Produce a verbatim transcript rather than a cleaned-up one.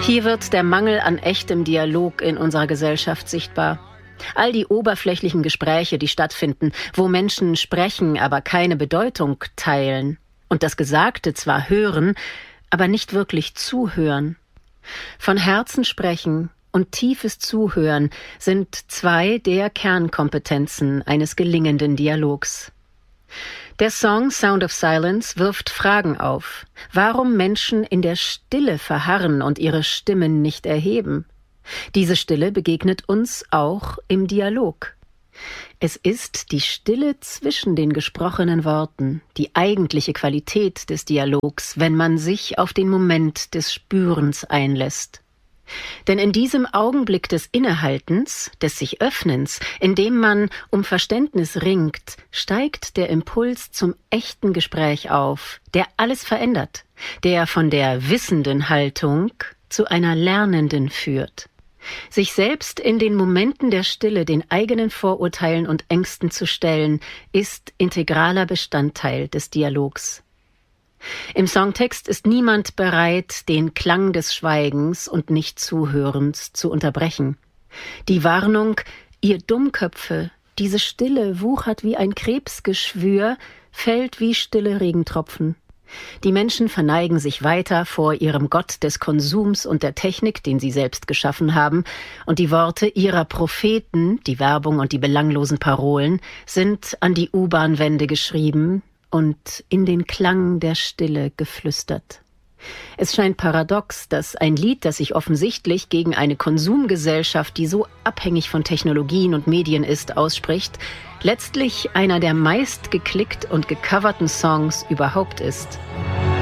Hier wird der Mangel an echtem Dialog in unserer Gesellschaft sichtbar. All die oberflächlichen Gespräche, die stattfinden, wo Menschen sprechen, aber keine Bedeutung teilen und das Gesagte zwar hören, aber nicht wirklich zuhören. Von Herzen sprechen und tiefes Zuhören sind zwei der Kernkompetenzen eines gelingenden Dialogs. Der Song Sound of Silence wirft Fragen auf, warum Menschen in der Stille verharren und ihre Stimmen nicht erheben. Diese Stille begegnet uns auch im Dialog. Es ist die Stille zwischen den gesprochenen Worten, die eigentliche Qualität des Dialogs, wenn man sich auf den Moment des Spürens einlässt. Denn in diesem Augenblick des Innehaltens, des sich Öffnens, in dem man um Verständnis ringt, steigt der Impuls zum echten Gespräch auf, der alles verändert, der von der wissenden Haltung zu einer lernenden führt. Sich selbst in den Momenten der Stille den eigenen Vorurteilen und Ängsten zu stellen, ist integraler Bestandteil des Dialogs. Im Songtext ist niemand bereit, den Klang des Schweigens und Nicht-Zuhörens zu unterbrechen. Die Warnung, ihr Dummköpfe, diese Stille wuchert wie ein Krebsgeschwür, fällt wie stille Regentropfen. Die Menschen verneigen sich weiter vor ihrem Gott des Konsums und der Technik, den sie selbst geschaffen haben, und die Worte ihrer Propheten, die Werbung und die belanglosen Parolen, sind an die U-Bahn-Wände geschrieben und in den Klang der Stille geflüstert. Es scheint paradox, dass ein Lied, das sich offensichtlich gegen eine Konsumgesellschaft, die so abhängig von Technologien und Medien ist, ausspricht, letztlich einer der meist geklickt und gecoverten Songs überhaupt ist.